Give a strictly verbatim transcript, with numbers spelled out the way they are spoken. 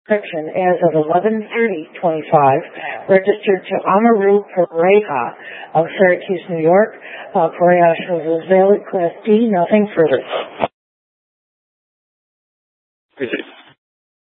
Description as of eleven thirty twenty-five, registered to Amaru Pereira of Syracuse, New York. Uh, Pereira shows a valid Class D, nothing further.